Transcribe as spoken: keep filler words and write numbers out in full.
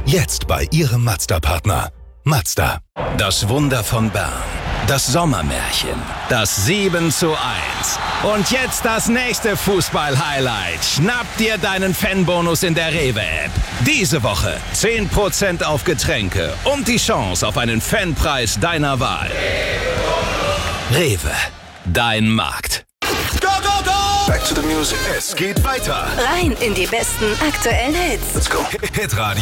Jetzt bei Ihrem Mazda-Partner. Mazda. Das Wunder von Bern. Das Sommermärchen. Das sieben zu eins. Und jetzt das nächste Fußball-Highlight. Schnapp dir deinen Fanbonus in der Rewe-App. Diese Woche zehn Prozent auf Getränke und die Chance auf einen Fanpreis deiner Wahl. Rewe. Dein Markt. Go, go, go! Back to the music. Es geht weiter. Rein in die besten aktuellen Hits. Let's go. Hitradio.